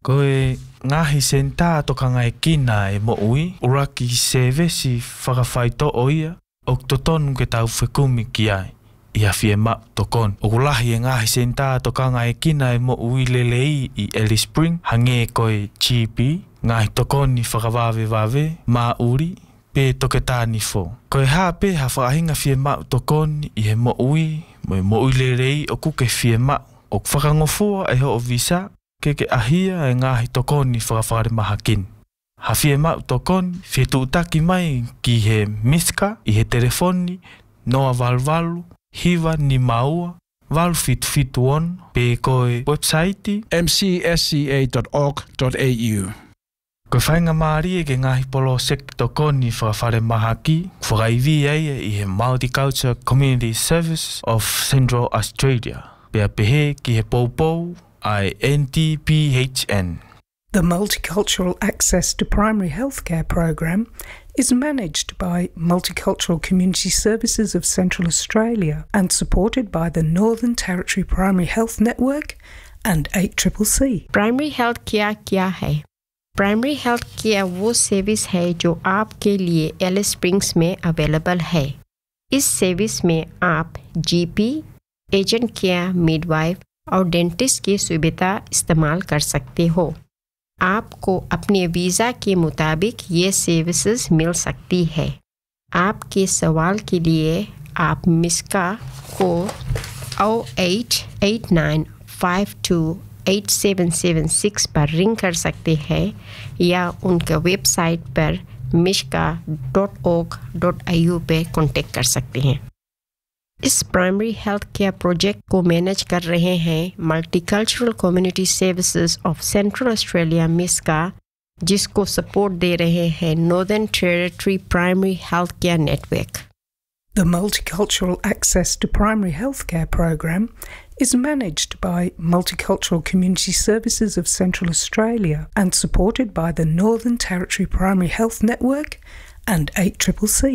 Koe ngahi senta tokanga e kina e mo ui, uraki se vesi whakawhaito o ia, o totonu ke tau whekumi ki ai, ia fie ma tokon. O kulahi e ngahi senta tokanga e kina e mo ui lelei I Alice Spring, hange koe GP, ngahi tokoni whakawawe ma uri, pe toketani fo. Koe hape ha whakahinga fie ma tokoni I he mo ui lelei o kuke fie ma, o whakangofua e ho o visa, ke ahia e ngahi tokoni whakawhare mahakin. Ha fie mau tokoni, fie tuutaki mai ki he miska, I he telefoni, noa valvalu, hiva ni maua, valu fitu on, pe koe website mcsca.org.au. Koe whainga maari ke ngahi polo sek tokoni whakawhare mahaki, whakaivi ai I he Multicultural Community Service of Central Australia. Pea pehe ki he poupou, NTPHN. The Multicultural Access to Primary Healthcare program is managed by Multicultural Community Services of Central Australia and supported by the Northern Territory Primary Health Network and 8CCC. Primary health care क्या है? Primary health care वो सर्विस है जो आपके लिए Alice springs में अवेलेबल है। इस सर्विस में आप जीपी, एजेंट केयर, मिडवाइफ और डेंटिस्ट की सुविधा इस्तेमाल कर सकते हो। आपको अपने वीज़ा के मुताबिक ये सर्विसेज मिल सकती है। आपके सवाल के लिए आप मिस्का को 0889528776 पर रिंग कर सकते हैं या उनके वेबसाइट पर mishka.org.au पे कांटेक्ट कर सकते हैं। इस प्राइमरी हेल्थ केयर प्रोजेक्ट को मैनेज कर रहे हैं multicultural community services of central Australia Miska, जिसको सपोर्ट दे रहे हैं northern territory primary health care network. The Multicultural Access to Primary Healthcare program is managed by Multicultural Community Services of Central Australia and supported by the Northern Territory Primary Health Network and 8CCC.